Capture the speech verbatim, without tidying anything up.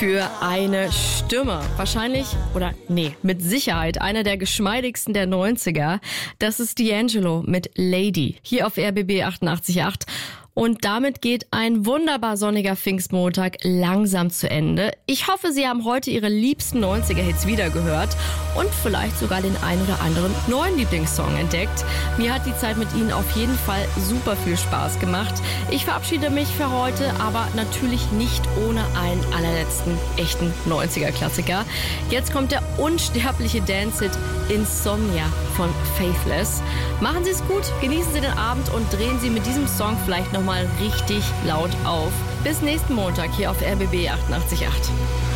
für eine Stimme. Wahrscheinlich, oder nee, mit Sicherheit einer der geschmeidigsten der neunziger. Das ist D'Angelo mit Lady. Hier auf R B B achtundachtzig Komma acht. Und damit geht ein wunderbar sonniger Pfingstmontag langsam zu Ende. Ich hoffe, Sie haben heute Ihre liebsten neunziger-Hits wiedergehört und vielleicht sogar den ein oder anderen neuen Lieblingssong entdeckt. Mir hat die Zeit mit Ihnen auf jeden Fall super viel Spaß gemacht. Ich verabschiede mich für heute, aber natürlich nicht ohne einen allerletzten echten neunziger-Klassiker. Jetzt kommt der unsterbliche Dance-Hit Insomnia von Faithless. Machen Sie es gut, genießen Sie den Abend und drehen Sie mit diesem Song vielleicht noch mal richtig laut auf. Bis nächsten Montag hier auf R B B achtundachtzig Komma acht.